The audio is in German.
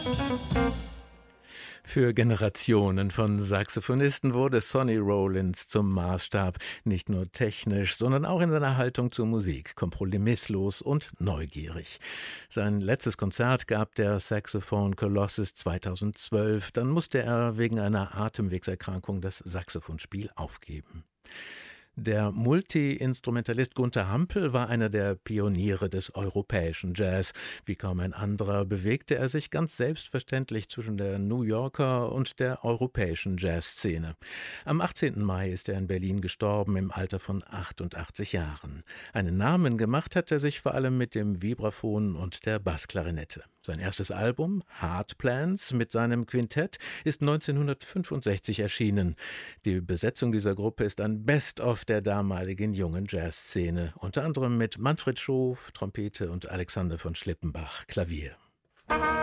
Für Generationen von Saxophonisten wurde Sonny Rollins zum Maßstab, nicht nur technisch, sondern auch in seiner Haltung zur Musik, kompromisslos und neugierig. Sein letztes Konzert gab der Saxophone Colossus 2012, dann musste er wegen einer Atemwegserkrankung das Saxophonspiel aufgeben. Der Multi-Instrumentalist Gunther Hampel war einer der Pioniere des europäischen Jazz. Wie kaum ein anderer bewegte er sich ganz selbstverständlich zwischen der New Yorker und der europäischen Jazzszene. Am 18. Mai ist er in Berlin gestorben im Alter von 88 Jahren. Einen Namen gemacht hat er sich vor allem mit dem Vibraphon und der Bassklarinette. Sein erstes Album, Heart Plans, mit seinem Quintett, ist 1965 erschienen. Die Besetzung dieser Gruppe ist ein Best-of der damaligen jungen Jazzszene, unter anderem mit Manfred Schof, Trompete und Alexander von Schlippenbach, Klavier.